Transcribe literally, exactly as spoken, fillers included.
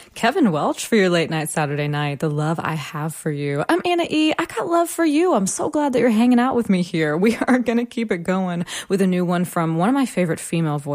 Kevin Welch for your late night Saturday night. The love I have for you. I'm Anna E. I got love for you. I'm so glad that you're hanging out with me here. We are going to keep it going with a new one from one of my favorite female voices.